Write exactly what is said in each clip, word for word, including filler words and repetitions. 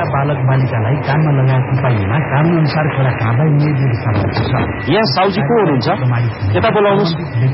बालक बालिकालाई काममा लगाएको पाइएमा कानून अनुसार खोला कारबाही निर्देश समावेश छ। यहाँ साउजी को हुनुहुन्छ? यता बोलाउनुहोस्।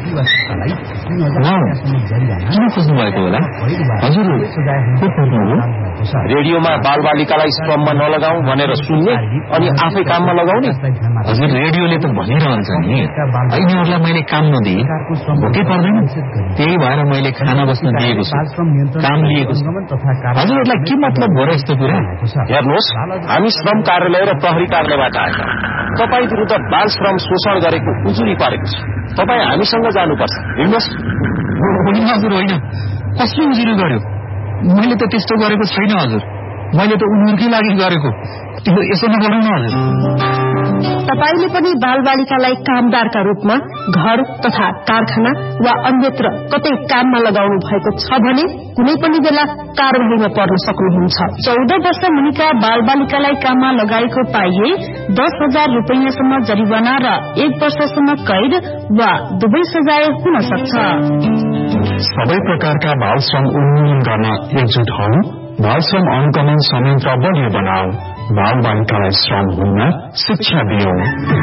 किन खोज्नु भएको होला? हजुर रेडियोमा बाल बालिकालाई श्रममा नलगाऊ भनेर सुन्ने अनि आफै काममा लगाउने? हजुर रेडियोले त भनिरहन्छ नि यिनीहरूलाई मैले काम नदिए भोकै पर्दैन, त्यही भएर मैले खाना बस्न दिएको छु, काम लिएको छु। हजुरहरूलाई के मतलब हो र यस्तो कुरा? हेर्नुहोस्, हामी श्रम कार्यालय र प्रहरी कार्यालयबाट आएका तपाईँ विरुद्ध बाल श्रम शोषण गरेको उजुरी पारेको छ। तपाईँ हामीसँग जानुपर्छ। हिँड्नुहोस्। होइन हजुर होइन, कसले उजुरी गर्यो? मैले त त्यस्तो गरेको छैन हजुर, मैले त उनीहरूकै लागि गरेको। यसो नगर्नु न हजुर। तपाईले पनि बालबालिकालाई कामदारका रूपमा घर तथा कारखाना वा अन्यत्र कतै काममा लगाउनु भएको छ भने कुनै पनि बेला कारबाहीमा पर्न सक्नुहुन्छ। चौध वर्ष मुनिका बालबालिकालाई काममा लगाएको पाइए दस हजार रूपियाँसम्म जरिवाना र एक वर्षसम्म कैद वा दुवै सजाय हुन सक्छ। सबै प्रकारका बाल श्रम उन्मूलन गर्न एकजुट हौ। बाल श्रम अनुगमन संयन्त्र बलियो बनाऊ। बाल बालिकालाई श्रम हुन शिक्षा दियौं।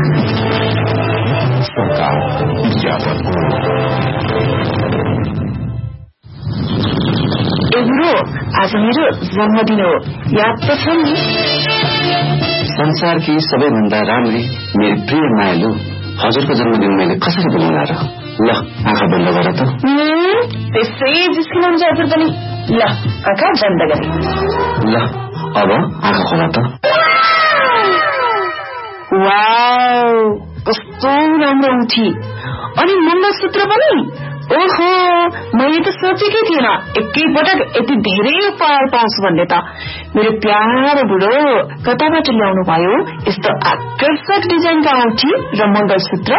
सरकार आज मेरो जन्मदिन हो, याद त छ नि? संसारकी सबैभन्दा राम्री मेरो प्रिय मायालु हजुरको जन्मदिन मैले कसरी बोलाउला र? ल आँखा बन्द गर त। त्यसै जिस्किनुहुन्छ हजुर पनि। ल आँखा बन्द गरे। ल अब आँखा खोला त। वाउ कस्तो राम्रो उठी। अनि मङ्गलसूत्र पनि। ओहो मैले त सोचेकै थिएन एकैपटक यति धेरै उपहार पाउँछु भन्ने त। मेरो प्यारो बुढो कताबाट ल्याउनु भयो यस्तो आकर्षक डिजाइनका औँठी र मङ्गलसूत्र?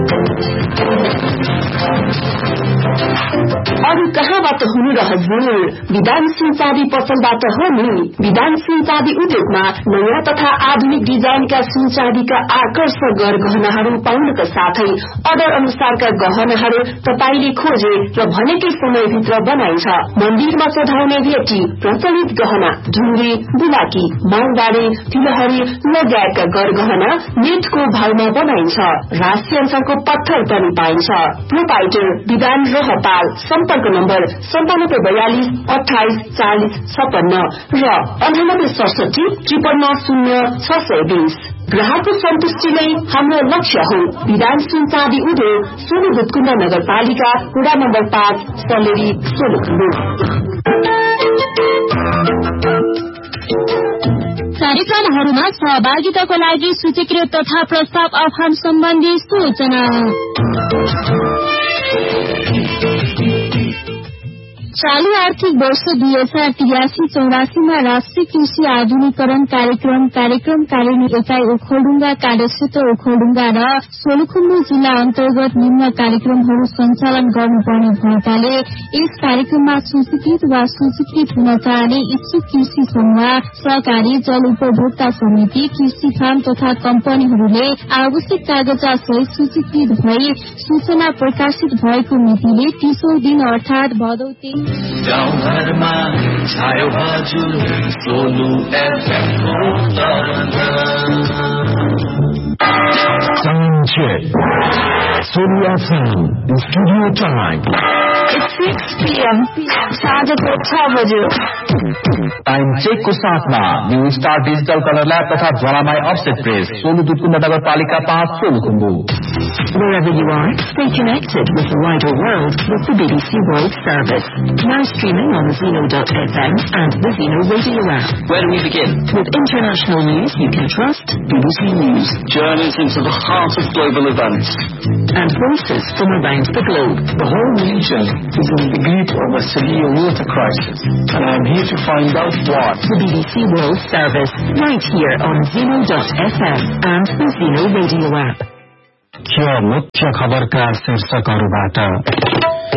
अरू कहाँबाट हुनु र हजुर? विधान सिंह चाँदी पसलबाट हो नि। विधान सिंह चाँदी उद्योगमा नयाँ तथा आधुनिक डिजाइनका सुन चाँदीका आकर्षक गहनाहरू पाउनका साथै अर्डर अनुसारका गहनाहरू तपाईले खोजे र भनेकै समयभित्र बनाइन्छ। मन्दिरमा चढाउने भेटी, प्रचलित गहना, ढुङ्गे, बुलाकी, मालबारे, तिलहरी लगायतका गरगहना नेटको भावमा बनाइन्छ। राशि अनुसारको पत्थर पनि पाइन्छ। प्रोपाइटर विधान रहपाल। सम्पर्क नम्बर सन्तानब्बे बयालिस अठाइस चालिस छपन्न र अन्ठानब्बे सडसठी त्रिपन्न शून्य छ सय बीस। ग्राहकको सन्तुष्टि नै हाम्रो लक्ष्य हो। विधान सुन चाँदी उद्योग सोलु दुधकुण्ड नगरपालिका वडा नम्बर पाँच सलेरी सोलुखुम्बु। कार्यक्रमहरूमा सहभागिताको लागि सूचीकृत तथा प्रस्ताव आह्वान सम्बन्धी सूचना। चालू आर्थिक वर्ष दुई हजार तिरासी चौरासीमा राष्ट्रिय कृषि आधुनिकरण कार्यक्रम कार्यक्रमकारिणी एकाइ ओखलढुङ्गा कार्यक्षेत्र ओखलढुङ्गा र सोलुखुम्बु जिल्ला अन्तर्गत निम्न कार्यक्रमहरू सञ्चालन गर्नुपर्ने भएकाले यस कार्यक्रममा सूचीकृत वा सूचीकृत हुन चाहने इच्छुक कृषि समूह, सहकारी, जल उपभोक्ता समिति, कृषि फार्म तथा कम्पनीहरूले आवश्यक कागजात सहित सूचीकृत भई सूचना प्रकाशित भएको मितिले तीसौं दिन अर्थात भदौ तीन गाउँघरमा छायो हजुर Solu एफएमको Solu FM studio time six p m साँझको छ बजे। टाइम चेकको साथमा new star digital colour lab तथा ज्वालामाई अफसेट प्रेस सोलु दुधकुण्ड नगरपालिका पाँच Solukhumbu. Wherever you are, stay connected with the wider world with the B B C World Service. Now streaming on Zeno dot f m and the Zeno Radio app. Where do we begin? With international news you can trust, B B C News. Journeys into the heart of global events. And voices from around the globe. The whole region is in the grip of a severe water crisis, and I'm here to find out what. The B B C World Service, right here on Zeno dot f m and the Zeno Radio app. मुख्य खबरका शीर्षकहरूबाट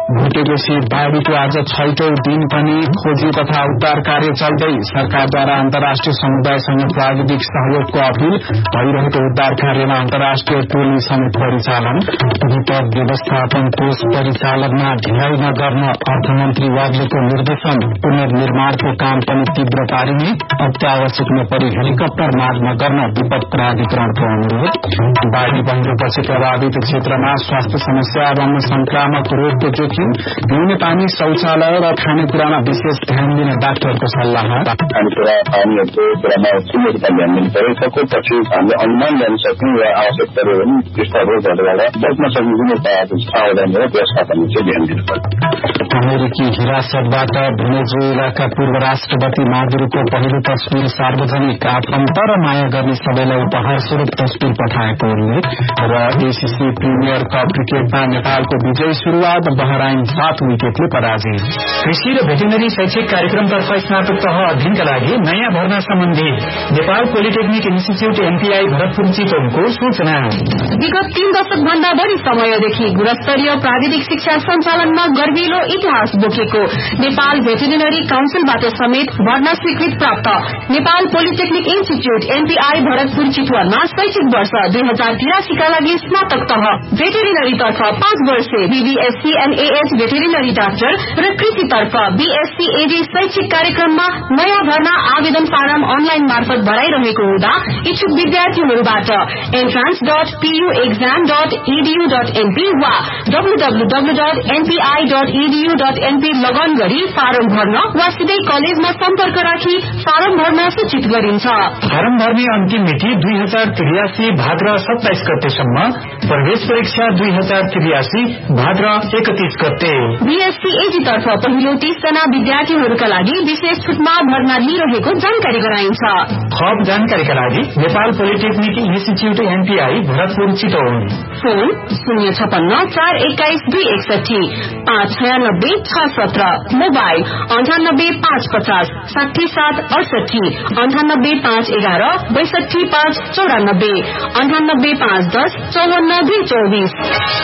भुटेकोशी बाढ़ीको आज छैटौं दिन पनि खोजी तथा उद्धार कार्य चल्दै सरकारद्वारा अन्तर्राष्ट्रिय समुदायसँग प्राविधिक सहयोगको अपील भइरहेको उद्धार कार्यमा अन्तर्राष्ट्रिय टोली समेत परिचालन विपद व्यवस्थापन कोष परिचालनमा ढिलाइ नगर्न अर्थमन्त्री वाग्लेको निर्देशन पुनर्निर्माणको काम पनि तीव्र पारिने अत्यावश्यक नपरी हेलिकप्टर माग नगर्न विपद प्राधिकरणको अनुरोध बाढ़ी पहिरोपछि प्रभावित क्षेत्रमा स्वास्थ्य समस्या एवं संक्रामक रोगको जोखिम पिउने पानी शौचालय र खानेकुरामा विशेष ध्यान दिन डाक्टरको सल्लाह खानेकुरा पानीहरूको कुरामा ठूलो ध्यान दिनु पर्यो सकेपछि हामीले अनुमान गर्न सक्ने वा आवश्यक पऱ्यो भने त्यस्ता रोगहरूबाट बच्न सक्ने जुन उपायहरू सावधानी र व्यवस्थापन चाहिँ ध्यान दिनु पर्यो। अमेरिकी हिरासतबाट भेनेजुएलाका पूर्व राष्ट्रपति मादुरोको पहिलो तस्विर सार्वजनिक आफन्त र माया गर्ने सबैलाई उपहार स्वरूप तस्विर पठाएको उल्लेख र एसीसी प्रिमियर कप क्रिकेटमा नेपालको विजयी शुरूआत बहराइन सात विकेटले पराजित। कृषि र भेटेनरी शैक्षिक कार्यक्रमतर्फ स्नातक तह अध्ययनका लागि नयाँ भर्ना सम्बन्धी Nepal polytechnic institute NPI Bharatpur चितवनको सूचना। विगत तीन दशक भन्दा बढ़ी समयदेखि गुणस्तरीय प्राविधिक शिक्षा सञ्चालनमा गर्विलो इतिहास बोकेको नेपाल भेटेरिनरी काउन्सिलबाट समेत भर्ना स्वीकृत प्राप्त Nepal polytechnic institute NPI Bharatpur चितवनमा शैक्षिक वर्ष दुई हजार तिरासीका लागि स्नातक तह भेटेरिनरीतर्फ पाँच वर्षे बीबीएससी एनएएच भेटेरिनरी डाक्टर र कृषितर्फ बीएससी एडी शैक्षिक कार्यक्रममा नयाँ भर्ना आवेदन फारम अनलाइन मार्फत भराइरहेको हुँदा इच्छुक विद्यार्थीहरूबाट entrance dot PU exam dot EDU dot NP वा डब्लूडब्लूडब्लू dot NPI dot EDU dot NP लगन गरी फारम भर्न वा सिधै कलेजमा सम्पर्क राखी फारम भर्न सूचित गरिन्छ। फारम भर्ने अन्तिम मिति दुई हजार त्रियासी भाद्र सत्ताइस गतेसम्म, प्रवेश परीक्षा दुई हजार त्रियासी भाद्र एकतीस गते। बीएससी एजी तर्फ पहिलो तीस जना विद्यार्थीहरूका लागि विशेष छुटमा भर्ना लिइरहेको जानकारी गराइन्छ। थप जानकारीका लागि Nepal polytechnic institute NPI Bharatpur Chitwan, phone शून्य छपन्न चार एक्काइस दुई एकसठी पाँच छयानब्बे छ सत्र, मोबाइल अन्ठानब्बे पाँच पचास साठी सात अडसठी अन्ठानब्बे पाँच एघार बैसठी पाँच चौरानब्बे अन्ठानब्बे पाँच दस चौवन्न दुई चौबिस।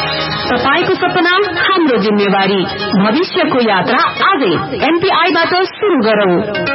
तपाईको सपना हाम्रो जिम्मेवारी, भविष्यको यात्रा आजै एनपीआईबाट शुरू गरौं।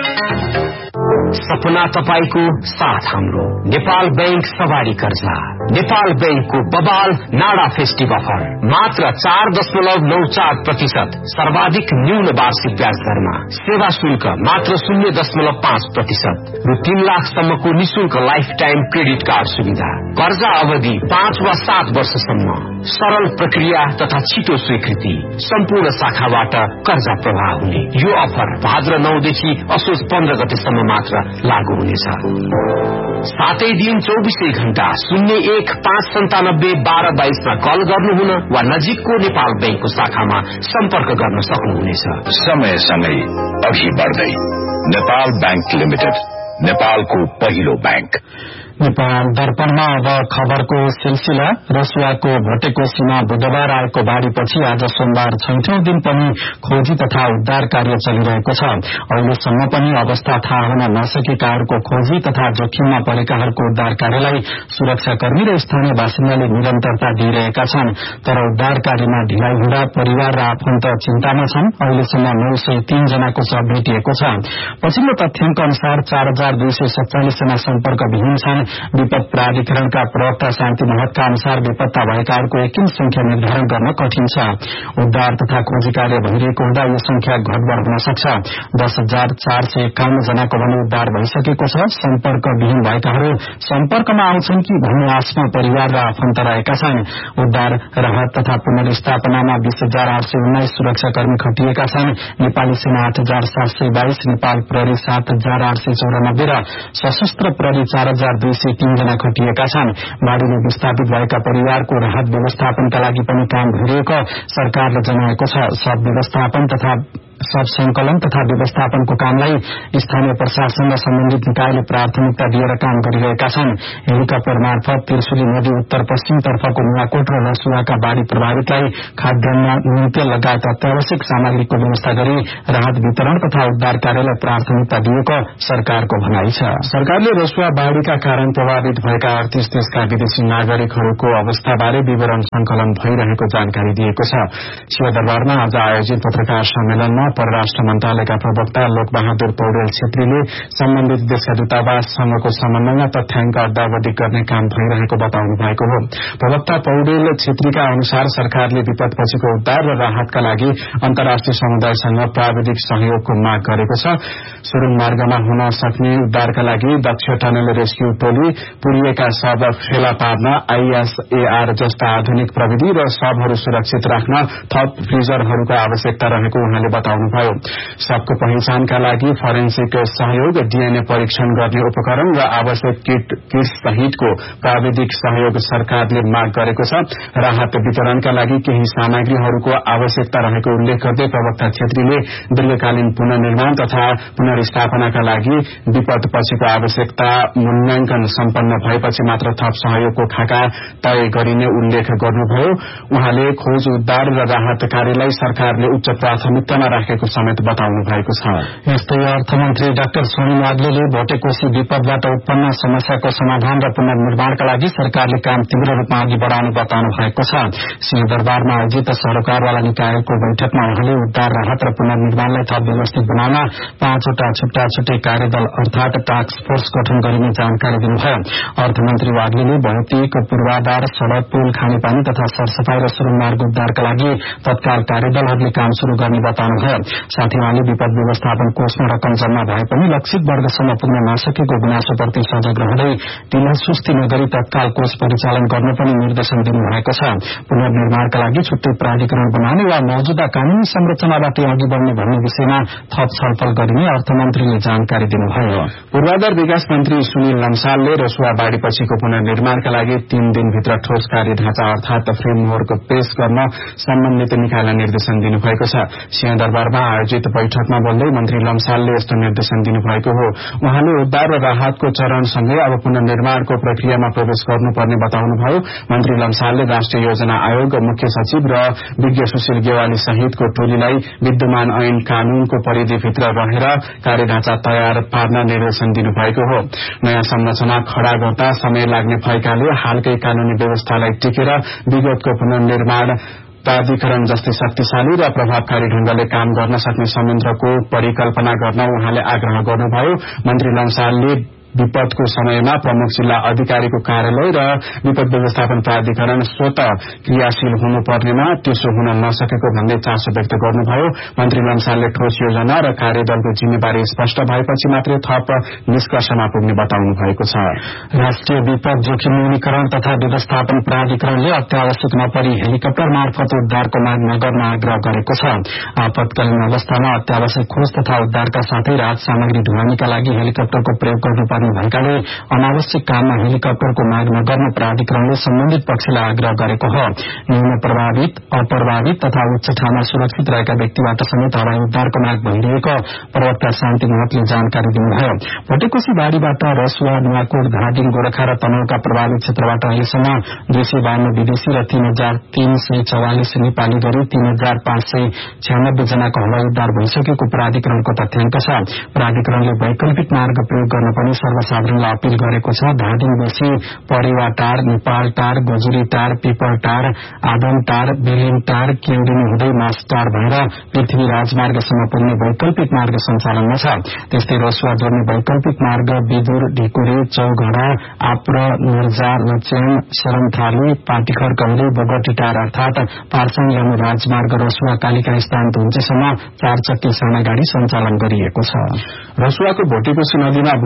सपना तपाईको साथ हाम्रो। नेपाल बैंक सवारी कर्जा, नेपाल बैंकको बबाल नाडा फेस्टिभ अफर मात्र चार दशमलव नौ चार प्रतिशत सर्वाधिक न्यून वार्षिक ब्याज दरमा, सेवा शुल्क मात्र शून्य दशमलव पाँच प्रतिशत र तीन लाखसम्मको निशुल्क लाइफ टाइम क्रेडिट कार्ड सुविधा, कर्जा अवधि पाँच वा सात वर्षसम्म, सरल प्रक्रिया तथा छिटो स्वीकृति, सम्पूर्ण शाखाबाट कर्जा प्रवाह हुने यो अफर भाद्र नौदेखि असोज पन्ध्र गतेसम्म मात्र लागू हुनेछ। सातै दिन चौबिसै घण्टा शून्य एक पाँच सन्तानब्बे बाह्र बाइसमा कल गर्नुहुन वा नजिकको नेपाल बैंकको शाखामा सम्पर्क गर्न सक्नुहुनेछ। समयसँगै अघि बढ्दै नेपाल बैंक लिमिटेड, नेपालको पहिलो बैंक। नेपाल दर्पणमा अब खबरको सिलसिला। रसियाको भटेकोसीमा बुधबार आएको बाढ़ीपछि आज सोमबार छैठौं दिन पनि खोजी तथा उद्धार कार्य चलिरहेको छ। अहिलेसम्म पनि अवस्था थाहा हुन नसकेकाहरूको खोजी तथा जोखिममा परेकाहरूको उद्धार कार्यलाई सुरक्षाकर्मी र स्थानीय बासिन्दाले निरन्तरता दिइरहेका छन्। तर उद्धार कार्यमा ढिलाइ हुँदा परिवार र आफन्त चिन्तामा छन्। अहिलेसम्म नौ सय तीन जनाको शव भेटिएको छ। पछिल्लो तथ्याङ्क अनुसार चार हजार दुई सय सत्तालिस जना सम्पर्कविहीन छन्। विपद प्राधिकरणका प्रवक्ता शान्ति महतका अनुसार बेपत्ता भएकाहरूको एकिन संख्या निर्धारण गर्न कठिन छ। उद्धार तथा खोजी कार्य भइरहेको हुँदा यो संख्या घटबढ़ हुन सक्छ। दस हजार चार सय एकाउन्न जनाको भने उद्धार भइसकेको छ। सम्पर्कविहीन भएकाहरू सम्पर्कमा आउँछन् कि भन्ने आशमा परिवार र आफन्त रहेका छन्। उद्धार, राहत तथा पुनर्स्थापनामा बीस हजार आठ सय उन्नाइस सुरक्षाकर्मी खटिएका छन्। नेपाली सेना आठ हजार सात सय बाइस, नेपाल प्रहरी सात हजार आठ सय चौरानब्बे र सशस्त्र प्रहरी चार हजार दुई सय तीन जना खटिएका छन्। बाढ़ीले विस्थापित भएका परिवारको राहत व्यवस्थापनका लागि पनि काम भइरहेको सरकारले जनाएको छ। सब व्यवस्थापन तथा सब संकलन तथा व्यवस्थापनको कामलाई स्थानीय प्रशासन र सम्बन्धित निकायले प्राथमिकता दिएर काम गरिरहेका छन्। हेलिकप्टर मार्फत त्रिशुली नदी उत्तर पश्चिम तर्फको नुवाकोट र रसुवाका बाढ़ी प्रभावितलाई खाद्यान्न, नुन तेल लगायत अत्यावश्यक सामग्रीको व्यवस्था गरी राहत वितरण तथा उद्धार कार्यलाई प्राथमिकता दिएको सरकारको भनाइ छ। सरकारले रसुवा बाढ़ीका कारण प्रभावित भएका अडतीस देशका विदेशी नागरिकहरूको अवस्थाबारे विवरण संकलन भइरहेको जानकारी दिएको छ। सिंहदरबारमा आज आयोजित पत्रकार सम्मेलनमा परराष्ट्र मन्त्रालयका प्रवक्ता लोकबहादुर पौडेल छेत्रीले सम्बन्धित देशका दूतावाससँगको समन्वयमा तथ्याङ्क अद्यावधिक गर्ने काम भइरहेको बताउनु भएको हो। प्रवक्ता पौडेल छेत्रीका अनुसार सरकारले विपदपछिको उद्धार र राहतका लागि अन्तर्राष्ट्रिय समुदायसँग प्राविधिक सहयोगको माग गरेको छ। सुरुङ मार्गमा हुन सक्ने उद्धारका लागि दक्ष टनल रेस्क्यू टोली, पुरिएका शव फेला पार्न आईएसएआर जस्ता आधुनिक प्रविधि र शवहरू सुरक्षित राख्न थप फ्रिजरहरूको आवश्यकता रहेको उहाँले बताउनुभयो। शवको पहिचानका लागि फरेन्सिक सहयोग, डीएनए परीक्षण गर्ने उपकरण र आवश्यक किट किट सहितको प्राविधिक सहयोग सरकारले माग गरेको छ। राहत वितरणका लागि केही सामग्रीहरूको आवश्यकता रहेको उल्लेख गर्दै प्रवक्ता छेत्रीले दीर्घकालीन पुनर्निर्माण तथा पुनर्स्थापनाका लागि विपदपछिको आवश्यकता मूल्याङ्कन सम्पन्न भएपछि मात्र थप सहयोगको खाका तय गरिने उल्लेख गर्नुभयो। उहाँले खोज उद्धार र राहत कार्यलाई सरकारले उच्च प्राथमिकतामा राखेको समेत बताउनु भएको छ। यस्तै अर्थमन्त्री डाक्टर सोनिम वाग्लेले भोटेकोशी विपदबाट उत्पन्न समस्याको समाधान र पुनर्निर्माणका लागि सरकारले काम तीव्र रूपमा अघि बढ़ाउनु बताउनु भएको छ। सिंहदरबारमा आयोजित सरोकारवाला निकायको बैठकमा उहाँले उद्धार, राहत र पुनर्निर्माणलाई थप व्यवस्थित बनाउन पाँचवटा छुट्टा छुट्टै कार्यदल अर्थात टास्क फोर्स गठन गरिने जानकारी दिनुभयो। अर्थमन्त्री वाग्लेले भौतिक पूर्वाधार, सड़क, पुल, खानेपानी तथा सरसफाई र सुरुङ मार्ग उद्धारका लागि तत्काल कार्यदलहरूले काम शुरू गर्ने बताउनुभयो। साथै उहाँले विपद व्यवस्थापन कोषमा रकम जम्मा भए पनि लक्षित वर्गसम्म पुग्न नसकेको गुनासोप्रति सजग रहँदै तिनलाई सुस्ती नगरी तत्काल कोष परिचालन गर्न पनि निर्देशन दिनुभएको छ। पुनर्निर्माणका लागि छुट्टै प्राधिकरण बनाउने वा मौजूदा कानूनी संरचनाबाट अघि बढ़ने भन्ने विषयमा थप छलफल गरिने अर्थमन्त्रीले जानकारी दिनुभयो। पूर्वाधार विकास मन्त्री सुनिल लम्सालले रसुवा बाढ़ीपछिको पुनर्निर्माणका लागि तीन दिनभित्र ठोस कार्य ढाँचा अर्थात फ्रेमवर्क पेश गर्न सम्बन्धित निकायलाई निर्देशन दिनुभएको छ। सिंहदरबारमा आयोजित बैठकमा बोल्दै मन्त्री लम्सालले यस्तो निर्देशन दिनुभएको हो। उहाँले उद्धार र राहतको चरणसँगै अब पुनर्निर्माणको प्रक्रियामा प्रवेश गर्नुपर्ने बताउनुभयो। मन्त्री लम्सालले राष्ट्रिय योजना आयोग, मुख्य सचिव र विज्ञ सुशील गेवाली सहितको टोलीलाई विद्यमान ऐन कानूनको परिधिभित्र रहेर कार्यढाँचा तयार पार्न निर्देशन दिनुभएको हो। नयाँ संरचना खड़ा गर्दा समय लाग्ने भएकाले हालकै कानूनी व्यवस्थालाई टिकेर विगतको पुनर्निर्माण प्राधिकरण जस्तै शक्तिशाली र प्रभावकारी ढंगले काम गर्न सक्ने संयन्त्रको परिकल्पना गर्न उहाँले आग्रह गर्नुभयो। मन्त्री लम्सालले विपदको समयमा प्रमुख जिल्ला अधिकारीको कार्यालय र विपद व्यवस्थापन प्राधिकरण स्वत क्रियाशील हुनुपर्नेमा त्यसो हुन नसकेको भन्दै चासो व्यक्त गर्नुभयो। मन्त्री लम्सालले ठोस योजना र कार्यदलको जिम्मेवारी स्पष्ट भएपछि मात्रै थप निष्कर्षमा पुग्ने बताउनु भएको छ। राष्ट्रिय विपद जोखिम न्यूनीकरण तथा व्यवस्थापन प्राधिकरणले अत्यावश्यक नपरी हेलिकप्टर मार्फत उद्धारको माग नगर्न आग्रह गरेको छ। आपतकालीन अवस्थामा अत्यावश्यक खोज तथा उद्धारका साथै राहत सामग्री ढुवानीका लागि हेलिकप्टरको प्रयोग गर्नुपर्ने भएकाले अनावश्यक काममा हेलिकप्टरको माग नगर्न प्राधिकरणले सम्बन्धित पक्षलाई आग्रह गरेको हो। न्यून प्रभावित, अप्रभावित तथा उच्च ठाउँमा सुरक्षित रहेका व्यक्तिबाट समेत हवाई उद्धारको माग भइरहेको प्रवक्ता शान्ति महतले जानकारी दिनुभयो। भोटेकोशी बाढ़ीबाट रसुवा, नुवाकोट, धादिङ, गोरखा र तनहुका प्रभावित क्षेत्रबाट अहिलेसम्म दुई सय बाहन्न विदेशी र तीन हजार तीन सय चौवालिस नेपाली गरी तीन हजार पाँच सय छ्यानब्बे जनाको हवाई उद्धार भइसकेको प्राधिकरणको तथ्याङ्क छ। प्राधिकरणले वैकल्पिक मार्ग प्रयोग गर्न पनि सर्वसाधारणलाई अपील गरेको छ। धादिङ बेसी परेवा टार, नेपाल टार, गोजुरी टार, पिपल टार, आदम टार, बेलिङ टार, केउडिनी हुँदै मास टार भएर पृथ्वी राजमार्गसम्म पुग्ने वैकल्पिक मार्ग सञ्चालनमा छ। त्यस्तै रसुवा जोड्ने वैकल्पिक मार्ग विदुर, ढिकुरे, चौघडा, आप्र, निर्जा, लच्याङ, शरणथाली, पाटिखर कौली, बोगटी टार अर्थात पार्साङ ल्याउनु राजमार्ग रसुवा कालिका स्थान धुन्चेसम्म चार चक्के साना गाड़ी सञ्चालन गरिएको छ। रसुवाको भोटेकोशी नदीमा बुधबार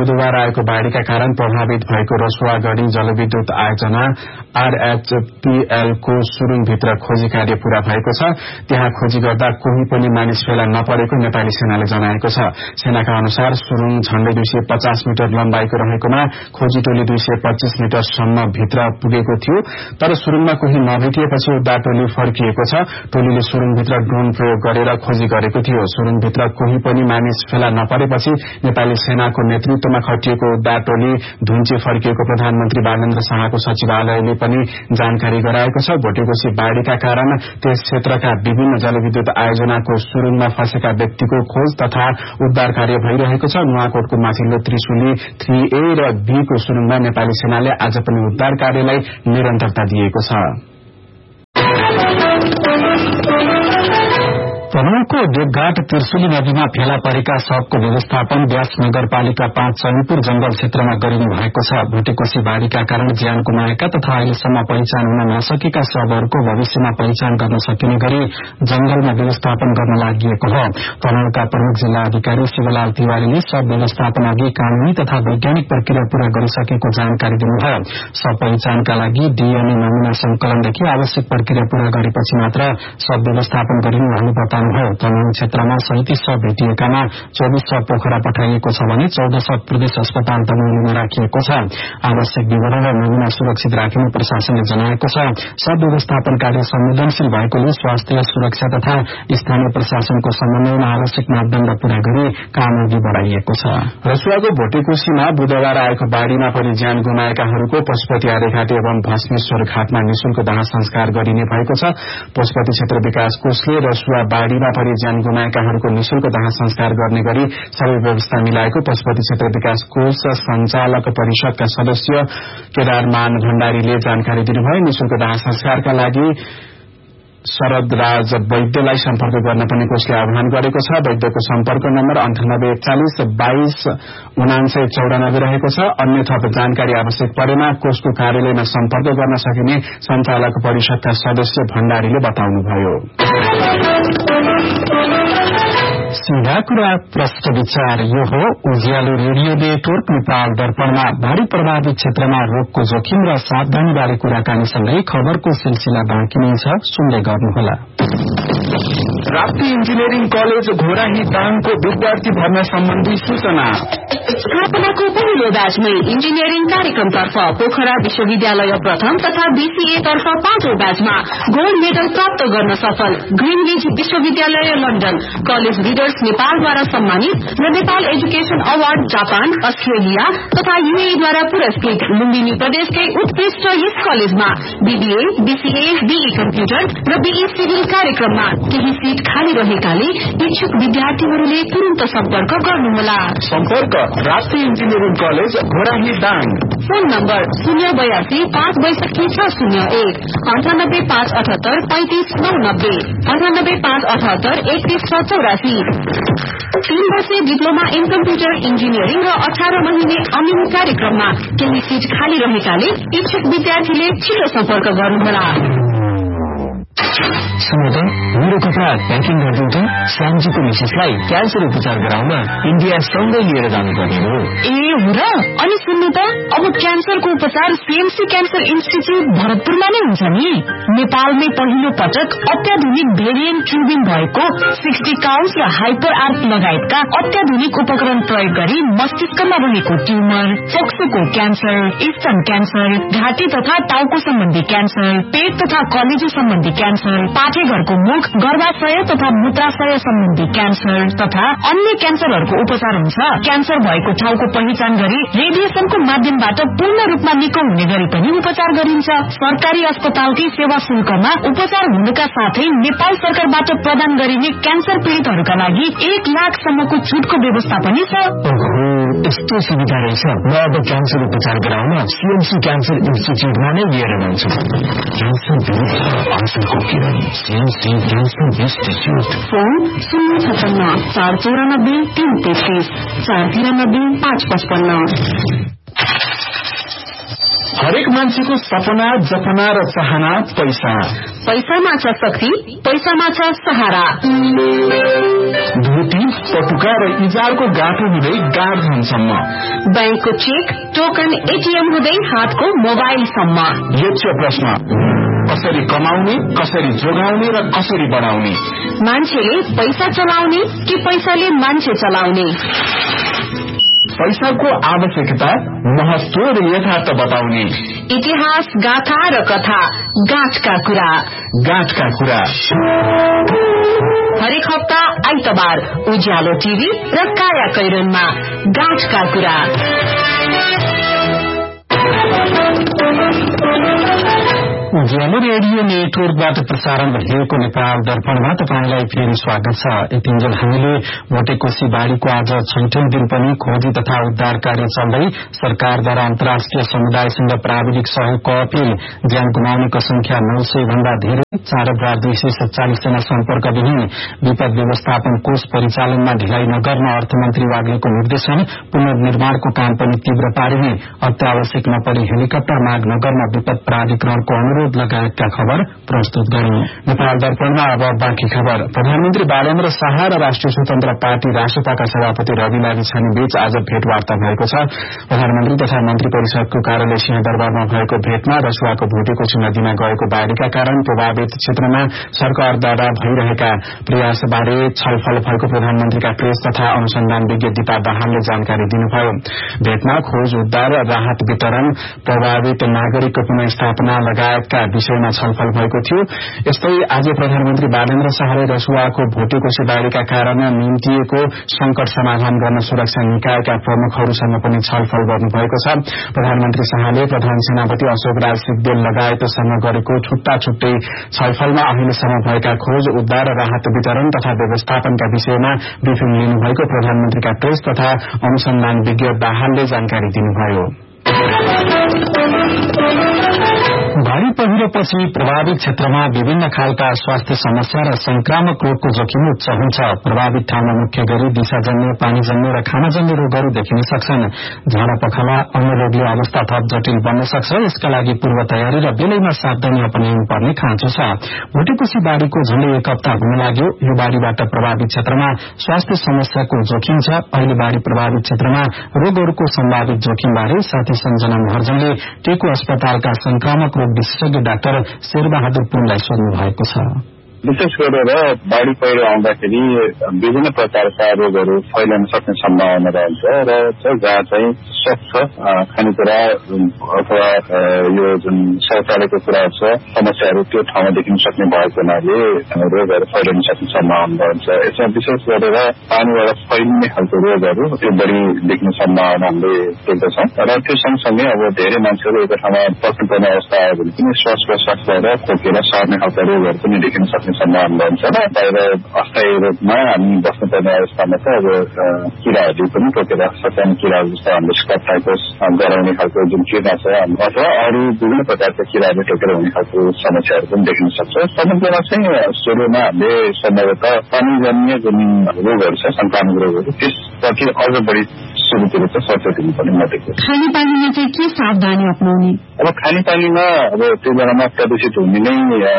आएको बाढ़ीका कारण प्रभावित भएको रसुवागढ़ी जलविद्युत आयोजना आरएचपीएल को सुरुङभित्र खोजी कार्य पूरा भएको छ। त्यहाँ खोजी गर्दा कोही पनि मानिस फेला नपरेको नेपाली सेनाले जनाएको छ। सेनाका अनुसार सुरुङ झण्डै दुई सय पचास मिटर लम्बाइको रहेकोमा खोजी टोली दुई सय पच्चीस मिटरसम्म भित्र पुगेको थियो, तर सुरुङमा कोही नभेटिएपछि उद्धार टोली फर्किएको छ। टोलीले सुरुङभित्र ड्रोन प्रयोग गरेर खोजी गरेको थियो। सुरुङभित्र कोही पनि मानिस फेला नपरेपछि नेपाली सेनाको नेतृत्वमा खटिएको उद्धार टोली धुन्चे फर्किएको प्रधानमन्त्री बालेन्द्र शाहको सचिवालयले पनि जानकारी गराएको छ। भोटेकोशी बाढ़ीका कारण त्यस क्षेत्रका विभिन्न जलविद्युत आयोजनाको सुरुङमा फँसेका व्यक्तिको खोज तथा उद्धार कार्य भइरहेको छ। नुवाकोटको माथिल्लो त्रिशुली थ्री ए र बी को सुरुङमा नेपाली सेनाले आज पनि उद्धार कार्यलाई निरन्तरता दिएको छ। तनहुँको देवघाट त्रिशुली नदीमा फेला परेका शवको व्यवस्थापन व्यास नगरपालिका पाँच चनीपुर जंगल क्षेत्रमा गरिनु भएको छ। भोटेकोशी बाढ़ीका कारण ज्यान गुमाएका तथा अहिलेसम्म पहिचान हुन नसकेका शवहरूको भविष्यमा पहिचान गर्न सकिने गरी जंगलमा व्यवस्थापन गर्न लागि हो। तनहुँका प्रमुख जिल्ला अधिकारी शिवलाल तिवारीले शव व्यवस्थापन अघि कानूनी तथा वैज्ञानिक प्रक्रिया पूरा गरिसकेको जानकारी दिनुभयो। शव पहिचानका लागि डीएनए नमूना संकलनदेखि आवश्यक प्रक्रिया पूरा गरेपछि मात्र शव व्यवस्थापन गरिनु भनी बताउनु भयो। तनहुँ क्षेत्रमा सैंतीस शव भेटिएकामा चौबीस शव पोखरा पठाइएको छ भने चौध शव प्रदेश अस्पताल तनहुँमा राखिएको छ। आवश्यक विवरण र नमूना सुरक्षित राख्ने प्रशासनले जनाएको छ। शव व्यवस्थापन कार्य संवेदनशील भएकोले स्वास्थ्य सुरक्षा तथा स्थानीय प्रशासनको समन्वयमा आवश्यक मापदण्ड पूरा गरी काम अघि बढ़ाइएको छ। रसुवाको भोटेकोशीमा बुधबार आएको बाढ़ीमा परि ज्यान गुमाएकाहरूको पशुपति आर्यघाट एवं भस्मेश्वर घाटमा निशुल्क दाह संस्कार गरिने भएको छ। पशुपति क्षेत्र विकास कोषले रसुवा बाढ़ीमा परि ज्यान गुमाएकाहरूको निशुल्क दाह संस्कार गर्ने गरी सबै व्यवस्था मिलाएको पशुपति क्षेत्र विकास कोष संचालक परिषदका सदस्य केदारमान भण्डारीले जानकारी दिनुभयो। निशुल्क दाह संस्कारका लागि शरदराज वैद्यलाई सम्पर्क गर्न पनि कोषले आह्वान गरेको छ। वैद्यको सम्पर्क नम्बर अन्ठानब्बे एकचालिस बाइस उनान्सय चौरानब्बे रहेको छ। अन्य थप जानकारी आवश्यक परेमा कोषको कार्यालयमा सम्पर्क गर्न सकिने संचालक परिषदका सदस्य भण्डारीले बताउनुभयो। सीधा कुरा प्रश्न विचार यो हो उज्यालो रेडियो नेटवर्क नेपाल दर्पणमा बाढ़ी प्रभावित क्षेत्रमा रोगको जोखिम र सावधानी बारे कुराकानीसँगै खबरको सिलसिला बाँकी नै छ, सुन्दै गर्नुहोला। राप्ती इन्जिनियरिङ कलेज घोराही दाङको विद्यार्थी भर्ना सम्बन्धी सूचना। स्थापनाको पहिलो ब्याचमै इन्जिनियरिङ कार्यक्रमतर्फ पोखरा विश्वविद्यालय प्रथम तथा बीसीए तर्फ पाँचौं ब्याचमा गोल्ड मेडल प्राप्त गर्न सफल ग्रीनरिज विश्वविद्यालय लन्डन कलेज लिडर्स नेपालद्वारा सम्मानित र Nepal education award Japan Australia तथा यूएईद्वारा पुरस्कृत लुम्बिनी प्रदेशकै उत्कृष्ट यस कलेजमा बीबीए बीसीए बीई कम्प्युटर र बीई सिभिल कार्यक्रममा केही सीट खाली रहेकाले इच्छुक विद्यार्थीहरूले तुरन्त सम्पर्क गर्नुहोला। सम्पर्क Rapti engineering college Ghorahi Dang. Phone number शून्य बयासी पाँच बैसठी छ शून्य एक अन्ठानब्बे पाँच अठहत्तर पैंतिस नौ नब्बे अन्ठानब्बे पाँच अठहत्तर एकतीस छ चौरासी। तीन वर्षीय डिप्लोमा इन कम्प्युटर इन्जिनियरिङ र अठार महिने अमिन कार्यक्रममा केही सीट खाली रहेकाले इच्छुक विद्यार्थीले छिटो सम्पर्क गर्नुहोला। सुन्नु मेरो कपडा प्याकिङ गरिदिन्छ। श्यामजीको मिसेसलाई क्यान्सर उपचार गराउन इन्डिया सँगै लिएर जानुपर्ने हो। ए हो र? अनि सुन्नु त अब क्यान्सरको उपचार सीएमसी क्यान्सर इन्स्टिच्युट भरतपुरमा नै हुन्छ नि। नेपालमै पहिलो पटक अत्याधुनिक भेरिएन्ट ट्युबिङ भएको सिक्सटी काउन्स र हाइपर आर्क लगायतका अत्याधुनिक उपकरण प्रयोग गरी मस्तिष्कमा रहेको ट्युमर, फोक्सोको क्यान्सर, स्तन क्यान्सर, घाँटी तथा टाउको सम्बन्धी क्यान्सर, पेट तथा कलेजो सम्बन्धी क्यान्सर, पाठेघरको मुख, गर्भाशय तथा मूत्राशय सम्बन्धी क्यान्सर तथा अन्य क्यान्सरहरूको उपचार हुन्छ। क्यान्सर भएको ठाउँको पहिचान गरी रेडिएसनको माध्यमबाट पूर्ण रूपमा निको हुने गरी पनि उपचार गरिन्छ। सरकारी अस्पतालकै सेवा शुल्कमा उपचार हुनुका साथै नेपाल सरकारबाट प्रदान गरिने क्यान्सर पीड़ितहरूका लागि एक लाखसम्मको छुटको व्यवस्था पनि छ। यस्तो सुविधा रहेछ। म अब क्यान्सर उपचार गराउन सीएमसी क्यान्सर इन्स्टिच्युटमा नै लिएर जान्छु। क्यान्सर फोन शून्य छपन्न चार चौरानब्बे तीन तेत्तीस चार तिरानब्बे पाँच पचपन्न। हरेक मान्छेको सपना, जपना र चाहना पैसा। पैसामा छ शक्ति, पैसामा छ सहारा। धोती, पटुका र इजारको गाँठो हुँदै गाडधनसम्म, बैंकको चेक, टोकन, एटीएम हुँदै हातको मोबाइलसम्म। यक्ष प्रश्न, कसरी कमाउने, कसरी जोगाउने र कसरी बढाउने? मान्छेले पैसा चलाउने कि पैसाले मान्छे चलाउने? पैसाको आवश्यकता, महत्व र यथार्थ बताउने। इतिहास, गाथा र कथा, गाँठका कुरा। गाँठका कुरा हरेक हप्ता आइतबार उज्यालो टीभी र काया कैरनमा गाँठका कुरा। उज्यालो रेडियो नेटवर्कबाट प्रसारण भइरहेको नेपाल दर्पणमा तपाईंलाई फेरि स्वागत छ। यतिन्जेल हामीले भोटेकोशी बाढ़ीको आज छैठौं दिन पनि खोजी तथा उद्धार कार्य चल्दै सरकारद्वारा अन्तर्राष्ट्रिय समुदायसँग प्राविधिक सहयोगको अपील, ज्यान गुमाउनेको संख्या नौ सय भन्दा धेरै, चार हजार दुई सय सत्तालिस जना सम्पर्कविहीन, विपद व्यवस्थापन कोष परिचालनमा ढिलाइ नगर्न अर्थमन्त्री वाग्लेको निर्देशन, पुनर्निर्माणको काम पनि तीव्र पारिने, अत्यावश्यक नपरी हेलिकप्टर माग नगर्न विपद प्राधिकरणको अनुरोध लगायतका खबर प्रस्तुत गर्नु। नेपाल दर्पणमा अब बाँकी खबर। प्रधानमन्त्री बालेन्द्र शाह र राष्ट्रिय स्वतन्त्र पार्टी रासपाका सभापति रवि लामिछाने बीच आज भेटवार्ता भएको छ। प्रधानमन्त्री तथा मन्त्री परिषदको कार्यालय सिंहदरबारमा भएको भेटमा रसुवाको भोटेकोशी नदीमा गएको बाढ़ीका कारण प्रभावित क्षेत्रमा सरकारद्वारा भइरहेका प्रयासबारे छलफल भएको प्रधानमन्त्रीका प्रेस तथा अनुसन्धान विज्ञ दीपा दाहालले जानकारी दिनुभयो। भेटमा खोज उद्धार, राहत वितरण, प्रभावित नागरिकको पुनर्स्थापना लगायत का विषयमा छलफल भएको थियो। यस्तै आज प्रधानमन्त्री बालेन्द्र शाहले रसुवाको भोटेकोशी बाढ़ीका कारण निम्तिएको संकट समाधान गर्न सुरक्षा निकायका प्रमुखहरूसँग पनि छलफल गर्नुभएको छ। प्रधानमन्त्री शाहले प्रधान सेनापति अशोक राज सिग्देल लगायतसँग गरेको छुट्टा छुट्टै छलफलमा अहिलेसम्म भएका खोज उद्धार, राहत वितरण तथा व्यवस्थापनका विषयमा ब्रिफिङ लिनुभएको प्रधानमन्त्रीका प्रेस तथा अनुसन्धान विज्ञ दाहालले जानकारी दिनुभयो। भारी पहिरोपछि प्रभावित क्षेत्रमा विभिन्न खालका स्वास्थ्य समस्या र संक्रामक रोगको जोखिम उच्च हुन्छ। प्रभावित ठाउँमा मुख्य गरी दिशाजन्य, पानीजन्य र खानाजन्य रोगहरू देखिन सक्छन्। झाडा पखाला, अन्य रोगले अवस्था थप जटिल बन्न सक्छ। यसका लागि पूर्व तयारी र बेलैमा सावधानी अपनाउनु पर्ने खाँचो छ। भोटेकोशी बाढ़ीको झण्डै एक हप्ता हुन लाग्यो। यो बाढ़ीबाट प्रभावित क्षेत्रमा स्वास्थ्य समस्याको जोखिम छ। अहिले बाढ़ी प्रभावित क्षेत्रमा रोगहरूको सम्भावित जोखिमबारे साथी सञ्जना महर्जनले टेकु अस्पतालका संक्रामक रोग विशेषज्ञ डाक्टर शेरबहादुर पुनलाई सोध्नु भएको छ। विशेष गरेर बाढ़ी पहिरो आउँदाखेरि विभिन्न प्रकारका रोगहरू फैलन सक्ने सम्भावना रहन्छ र जहाँ चाहिँ स्वच्छ खानेकुरा अथवा यो जुन शौचालयको कुरा छ समस्याहरू त्यो ठाउँमा देखिन सक्ने भएको हुनाले रोगहरू फैलिन सक्ने सम्भावना रहन्छ। यसमा विशेष गरेर पानीबाट फैलिने खालको रोगहरू त्यो बढी देख्ने सम्भावना हामीले देख्दछौँ र त्यो सँगसँगै अब धेरै मान्छेहरू एउटा ठाउँमा बस्नुपर्ने अवस्था आयो भने पनि श्वास प्रश्वास भएर खोकेर सर्ने खालका रोगहरू पनि देखिन सक्ने सम्भावना रहन्छ र बाहिर अस्थायी रूपमा हामी बस्नुपर्ने अवस्थामा त अब किराहरू पनि टोकेर सच्याउने किराहरू जस्तो हाम्रो स्कप टाइफस गराउने खालको जुन किरा छ अथवा अरू विभिन्न प्रकारका किराहरूले टोकेर हुने खालको समस्याहरू पनि देखिन सक्छ। समग्रमा चाहिँ सुरुमा हामीले सम्भवतः पानीजन्य जुन रोगहरू छ, संक्रामक रोगहरू, त्यसपछि अझ बढी सुरुतिर चाहिँ सचेत हुनुपर्ने म देख्छु। खानेपानीमा चाहिँ के सावधानी अपनाउने? अब खानेपानीमा अब त्यो बेलामा प्रदूषित हुने नै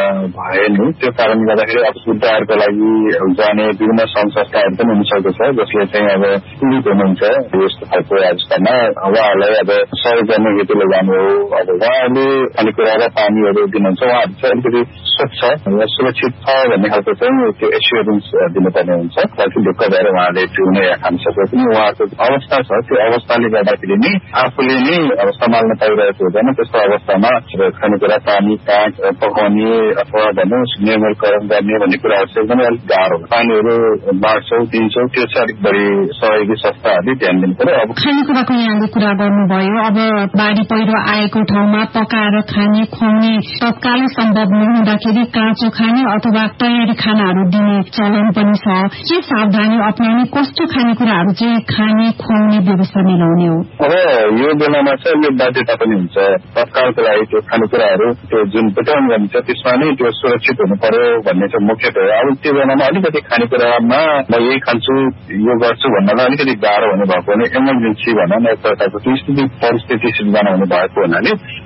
भएन, त्यो कारणले गर्दाखेरि अब उद्धारको लागि जाने विभिन्न संस्थाहरू पनि हुन सक्दछ जसले चाहिँ अब पीडित हुनुहुन्छ यस्तो खालको अवस्थामा उहाँहरूलाई अब सहयोग गर्ने हेतुले जानु हो। अब उहाँहरूले खानेकुरा र पानीहरू दिनुहुन्छ, उहाँहरू चाहिँ अलिकति स्वच्छ र सुरक्षित छ भन्ने खालको चाहिँ त्यो एस्योरेन्स दिनुपर्ने हुन्छ ताकि ढुक्क भएर उहाँले पिउने या खान सक्छ। पनि उहाँको अवस्था छ त्यो अवस्थाले गर्दाखेरि नै आफूले नै अब सम्हाल्न पाइरहेको हुँदैन। त्यस्तो अवस्थामा खानेकुरा, पानी, काँच पकाउने अथवा भन्नुहोस् निर्मलकरण गर्ने भन्ने कुराहरू चाहिँ एकदमै अलिक गाह्रो हो। पानीहरू बाँड्छौँ दिन्छौँ त्यो चाहिँ अलिक बढी सहयोगी संस्थाहरूले ध्यान दिनु पर्यो। अब खानेकुराको यहाँले कुरा गर्नुभयो, अब बाढ़ी पहिरो आएको ठाउँमा पकाएर खाने, खुवाउने तत्कालै सम्भव नहुँदाखेरि काँचो खाने अथवा तयारी खानाहरू दिने चलन पनि छ। के सावधानी अपनाउने, कस्तो खानेकुराहरू चाहिँ खाने खुवाउने व्यवस्था मिलाउने हो? अब यो बेलामा चाहिँ यो बाध्यता पनि हुन्छ तत्कालको लागि त्यो खानेकुराहरू त्यो जुन वितरण गरिन्छ त्यसमा नै त्यो सुरक्षित हुनु पर्यो भन्ने चाहिँ मुख्यतः हो। अब त्यो बेलामा अलिकति खानेकुरामा म यही खान्छु यो गर्छु भन्नलाई अलिकति गाह्रो हुने भएको भने इमर्जेन्सी भनौँ न एक प्रकारको स्थिति परिस्थिति सिर्जना हुने भएको हुनाले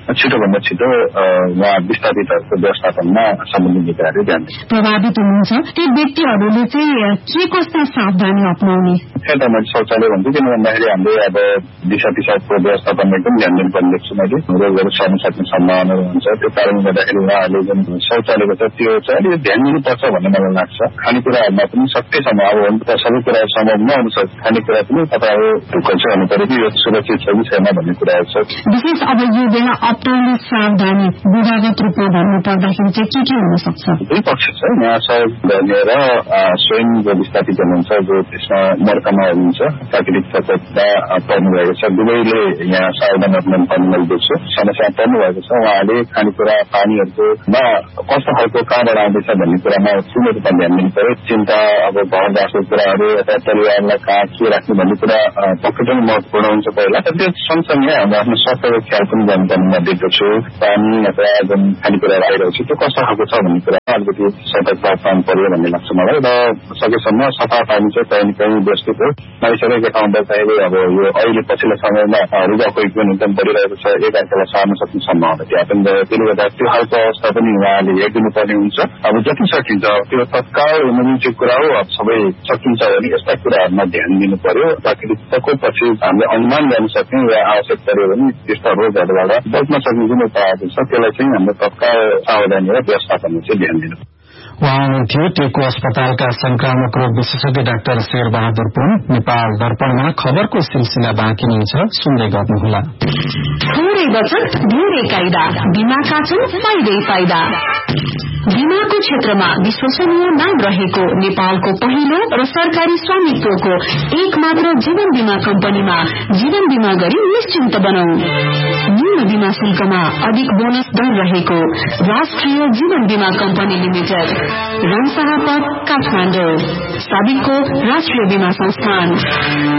छिटोभन्दा छिटो उहाँ विस्थापितहरूको व्यवस्थापनमा सम्बन्धित निकायले ध्यान दिन्छ। प्रभावित हुनुहुन्छ ती व्यक्तिहरूले चाहिँ के कस्ता सावधानी अप्नाउने? त्यही त मैले शौचालय भन्छु, किन भन्दाखेरि हामीले अब दिशा पिसाबको व्यवस्थापनमा एकदम ध्यान दिनुपर्ने देख्छु मैले। रोगहरू सर्न सक्ने सम्भावनाहरू हुन्छ, त्यो कारणले गर्दाखेरि उहाँहरूले जुन शौचालयको छ त्यो चाहिँ अलिकति ध्यान दिनुपर्छ भन्ने मलाई लाग्छ। खानेकुराहरूमा पनि सकेसम्म अब हुन त सबै कुरा सम्भव नहुन सक्छ, खानेकुरा पनि तपाईँहरू ढुक्क चाहिँ हुनु पऱ्यो कि यो सुरक्षित छ कि छैन भन्ने कुराहरू छ। विशेष अब यो बेला अप्नाउने सावधानी विधागत रूपमा भन्नु पर्दाखेरि चाहिँ के के हुन सक्छ? दुई पक्ष छ, यहाँ सहयोग गर्ने र स्वयं जो विस्थापित हुनुहुन्छ जो त्यसमा मर्कामा हुनुहुन्छ प्राकृतिक प्रकोपमा पर्नु भएको छ, दुवैले यहाँ सावधान अप्नाउनु पर्ने मैले देख्छु। समस्या पर्नु भएको छ, उहाँले खानेकुरा पानीहरूकोमा कस्तो खालको कहाँबाट आउँदैछ भन्ने कुरामा ठुलो रूपमा ध्यान दिनु पर्यो। चिन्ता अब घर गाँसको कुराहरू अथवा परिवारलाई कहाँ के राख्ने भन्ने कुरा पक्कै पनि महत्वपूर्ण हुन्छ पहिला। त्यो सँगसँगै हाम्रो आफ्नो स्वास्थ्यको ख्याल पनि गर्नुपर्ने म देख्दछु। पानी अथवा जुन खानेकुरा आइरहेको छ त्यो कस्तो खालको छ भन्ने कुरा अलिकति सतर्कता पाउनु पर्यो भन्ने लाग्छ मलाई। र सकेसम्म सफा पानी चाहिँ कहीँ न कहीँ व्यवस्थित हो। मानिसहरूको ठाउँमा चाहिँ अब यो अहिले पछिल्लो समयमा रुगाखोकी पनि एकदम बढिरहेको छ, एकअर्कालाई सार्न सक्ने सम्भावना त्यहाँ पनि भयो। त्यसले गर्दा त्यो खालको अवस्था पनि उहाँले हेरिदिनु पर्ने हुन्छ। अब जति सकिन्छ त्यो तत्काल इमर्जेन्सी कुरा हो, अब सबै सकिन्छ भने यस्ता कुराहरूमा ध्यान दिनु पर्यो। प्राकृतिक प्रकोपपछि हामीले अनुमान गर्न सक्ने या आवश्यक पर्यो भने त्यस्ता रोगहरूबाट बच्न सक्ने जुन उपायहरू छ त्यसलाई चाहिँ हाम्रो तत्काल सावधानी र व्यवस्थापनमा चाहिँ ध्यान दिनु। उहाँ हुनुहुन्थ्यो टेकु अस्पतालका संक्रामक रोग विशेषज्ञ डाक्टर शेर बहादुर पुन। नेपाल दर्पणमा खबरको सिलसिला बाँकी नै छ, सुन्दै गर्नुहोला। थोरै बचत धेरै कायदा, बीमाका छन् फाइदै फाइदा। बीमाको क्षेत्रमा विश्वसनीय नाम रहेको नेपालको पहिलो र सरकारी स्वामित्वको एक मात्र जीवन बीमा कम्पनीमा जीवन बीमा गरी निश्चिन्त बनाऊ। न्यून बीमा शुल्कमा अधिक बोनस दर रहेको राष्ट्रिय जीवन बीमा कम्पनी लिमिटेड, रमसाहा पथ, काठमाडौँ। साबिकको राष्ट्रिय बीमा संस्थान।